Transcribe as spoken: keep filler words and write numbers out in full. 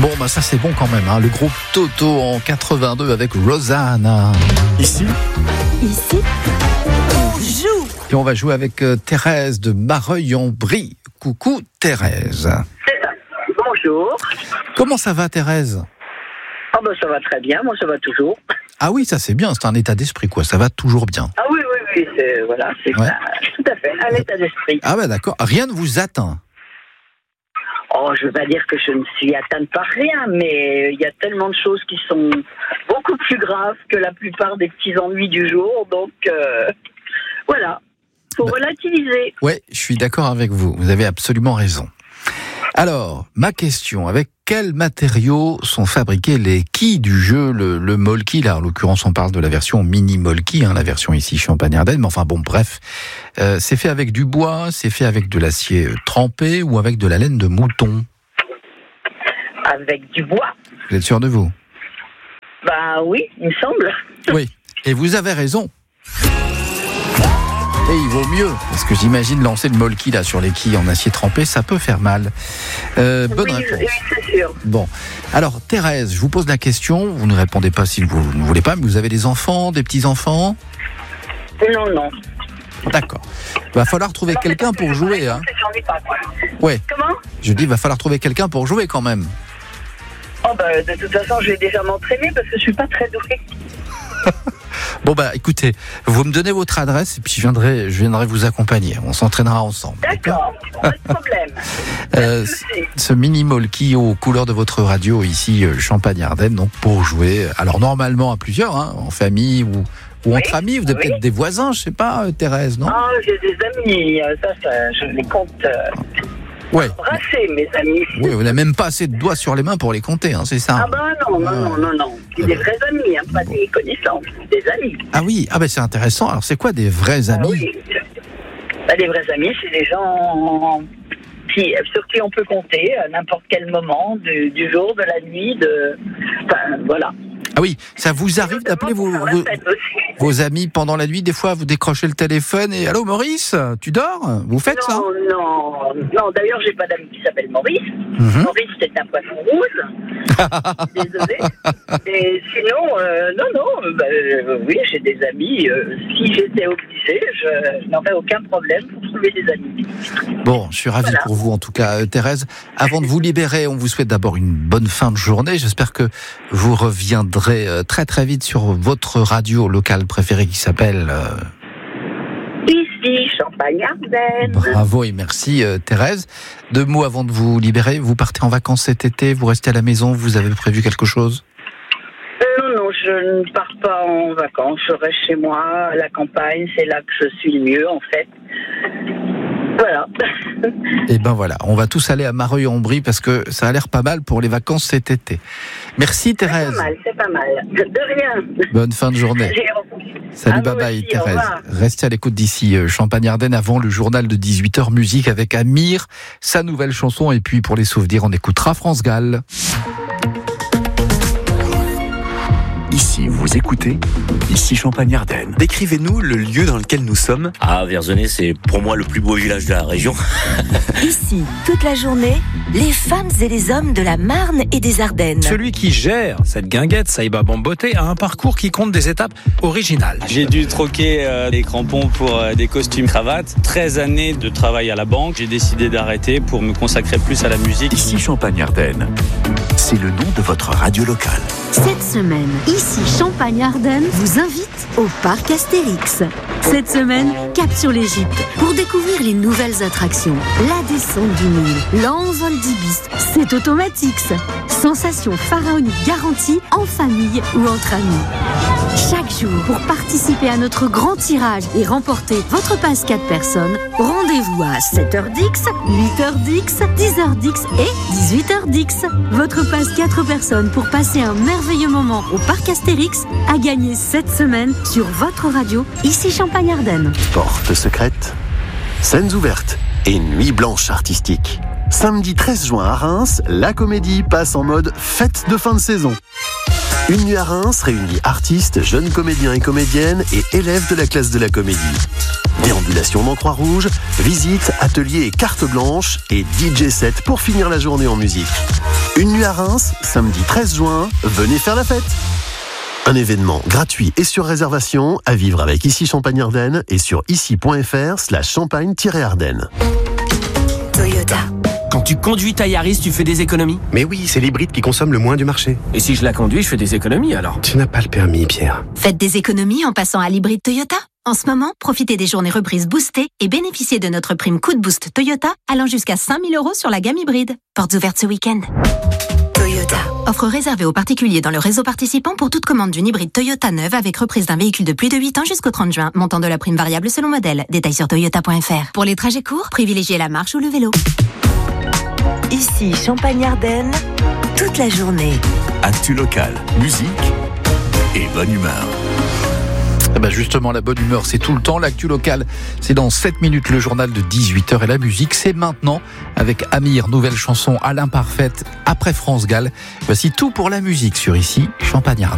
Bon, bah ça c'est bon quand même, hein. Le groupe Toto en quatre-vingt-deux avec Rosanna. Ici Ici, on joue. Et on va jouer avec euh, Thérèse de Mareuil-en-Brie. Coucou Thérèse. C'est ça. Bonjour. Comment ça va Thérèse? Ah ben ça va très bien, moi ça va toujours. Ah oui, ça c'est bien, c'est un état d'esprit quoi, ça va toujours bien. Ah oui, oui, oui, c'est, voilà, c'est Ouais. ça, tout à fait, un état d'esprit. Ah bah d'accord, rien ne vous atteint. Oh, je veux pas dire que je ne suis atteinte par rien, mais il y a tellement de choses qui sont beaucoup plus graves que la plupart des petits ennuis du jour, donc euh, voilà, faut Bah. relativiser. Ouais, je suis d'accord avec vous, vous avez absolument raison. Alors, ma question, avec quels matériaux sont fabriqués les quilles du jeu, le, le molki, là, en l'occurrence on parle de la version mini molki, hein, la version ici Champagne-Ardenne, mais enfin bon, bref, euh, c'est fait avec du bois, c'est fait avec de l'acier trempé ou avec de la laine de mouton? Avec du bois, Vous êtes sûr de vous? bah oui, il me semble. Oui, et vous avez raison. Et il vaut mieux, parce que j'imagine lancer le molki là sur les quilles en acier trempé, ça peut faire mal. Euh, bonne Oui, réponse. oui, c'est sûr. Bon, alors Thérèse, je vous pose la question, vous ne répondez pas si vous ne voulez pas, mais vous avez des enfants, des petits-enfants? Non, non. D'accord. Il va falloir trouver Non, quelqu'un mais pour jouer. Hein. J'en ai pas, quoi. Ouais, Comment? je dis, il va falloir trouver quelqu'un pour jouer quand même. Oh bah, de toute façon, je vais déjà m'entraîner parce que je suis pas très douée. Bon bah écoutez, vous me donnez votre adresse et puis je viendrai, je viendrai vous accompagner. On s'entraînera ensemble. D'accord, pas de problème. Euh, Pas de souci. ce mini molki aux couleurs de votre radio ici euh, Champagne-Ardenne, donc pour jouer. Alors normalement à plusieurs, hein, en famille ou, ou Oui, entre amis. Vous avez oui. peut-être des voisins, je sais pas, euh, Thérèse, non? Ah, j'ai des amis, euh, ça, ça, je les compte euh, Ouais. brasser, mes amis. Oui, vous n'avez même pas assez de doigts sur les mains pour les compter, hein, c'est ça? Ah bah non, non, non, non, non. C'est des vrais amis, hein, pas des connaissances, des amis. Ah oui, ah ben c'est intéressant. Alors c'est quoi des vrais Ah amis? oui. Bah, des vrais amis, c'est des gens qui, sur qui on peut compter à n'importe quel moment du, du jour, de la nuit, de... Enfin, voilà. Ah oui, ça vous arrive d'appeler vos, Pour faire vos, la fête aussi. vos amis pendant la nuit? Des fois, vous décrochez le téléphone et allô Maurice, tu dors? Vous faites ça? Non, non, non. D'ailleurs, j'ai pas d'amis qui s'appelle Maurice. Mhm. Maurice, c'est un poisson rouge. Désolé. Et sinon, euh, non, non. Bah, euh, oui, j'ai des amis. Euh, si j'étais obligée, je, je n'aurais aucun problème pour trouver des amis. Bon, je suis ravi Voilà. pour vous en tout cas, euh, Thérèse. Avant de vous libérer, on vous souhaite d'abord une bonne fin de journée. J'espère que vous reviendrez euh, très très vite sur votre radio locale préférée qui s'appelle... euh, Ici, Champagne-Ardenne. Bravo et merci euh, Thérèse. Deux mots avant de vous libérer. Vous partez en vacances cet été? Vous restez à la maison? Vous avez prévu quelque chose? Non, non, je ne pars pas en vacances. Je reste chez moi, à la campagne. C'est là que je suis le mieux, en fait. Voilà. Et ben voilà, on va tous aller à Mareuil-en-Brie parce que ça a l'air pas mal pour les vacances cet été. Merci C'est Thérèse. pas mal, c'est pas mal. De, de rien. Bonne fin de journée. Salut, À bye vous bye aussi, au Thérèse. revoir. Restez à l'écoute d'ici euh, Champagne-Ardenne avant le journal de dix-huit heures musique avec Amir, sa nouvelle chanson et puis pour les souvenirs on écoutera France Gall. Ici, vous écoutez, ici Champagne-Ardenne. Décrivez-nous le lieu dans lequel nous sommes. Ah, Vierzonnet, c'est pour moi le plus beau village de la région. Ici, toute la journée, les femmes et les hommes de la Marne et des Ardennes. Celui qui gère cette guinguette, Saïba Bamboté, a un parcours qui compte des étapes originales. J'ai dû troquer euh, des crampons pour euh, des costumes cravates. treize années de travail à la banque. J'ai décidé d'arrêter pour me consacrer plus à la musique. Ici Champagne-Ardenne. C'est le nom de votre radio locale. Cette semaine, ici Champagne-Ardenne vous invite au parc Astérix. Cette semaine, cap sur l'Égypte pour découvrir les nouvelles attractions. La descente du Nil, l'envol d'Ibis, c'est automatique ça. Sensation pharaonique garantie en famille ou entre amis. Chaque jour, pour participer à notre grand tirage et remporter votre passe quatre personnes, rendez-vous à sept heures dix, huit heures dix, dix heures dix et dix-huit heures dix. Votre passe quatre personnes pour passer un merveilleux moment au parc Astérix à gagner cette semaine sur votre radio, ici Champagne-Ardenne. Porte secrète, scènes ouvertes et nuit blanche artistique. Samedi treize juin à Reims, la comédie passe en mode fête de fin de saison. Une nuit à Reims réunit artistes, jeunes comédiens et comédiennes et élèves de la classe de la comédie. Déambulation dans Croix-Rouge, visites, ateliers et carte blanche et D J set pour finir la journée en musique. Une nuit à Reims, samedi treize juin, venez faire la fête. Un événement gratuit et sur réservation à vivre avec Ici Champagne-Ardenne et sur ici.fr slash champagne-ardenne. Toyota. Quand tu conduis ta Yaris, tu fais des économies. Mais oui, c'est l'hybride qui consomme le moins du marché. Et si je la conduis, je fais des économies alors. Tu n'as pas le permis, Pierre. Faites des économies en passant à l'hybride Toyota. En ce moment, profitez des journées reprises boostées et bénéficiez de notre prime coup de boost Toyota allant jusqu'à cinq mille euros sur la gamme hybride. Portes ouvertes ce week-end. Toyota. Offre réservée aux particuliers dans le réseau participant pour toute commande d'une hybride Toyota neuve avec reprise d'un véhicule de plus de huit ans jusqu'au trente juin. Montant de la prime variable selon modèle. Détails sur toyota point f r. Pour les trajets courts, privilégiez la marche ou le vélo. Ici Champagne-Ardenne, toute la journée. Actu local, musique et bonne humeur. Eh ben justement, la bonne humeur, c'est tout le temps. L'actu locale, c'est dans sept minutes le journal de dix-huit heures et la musique, c'est maintenant avec Amir, nouvelle chanson à l'imparfaite après France Gall. Voici tout pour la musique sur Ici Champagne-Ardenne.